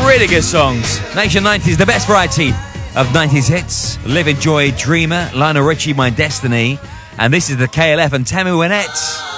really good songs. Nation 90s, the best variety of 90s hits. Live, Enjoy, Dreamer, Lionel Richie, My Destiny. And this is the KLF and Tamu Annette.